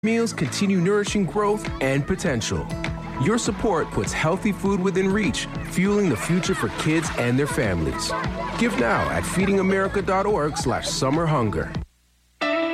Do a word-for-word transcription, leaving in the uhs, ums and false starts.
meals continue nourishing growth and potential. Your support puts healthy food within reach, fueling the future for kids and their families. Give now at feeding america dot org slash summer hunger.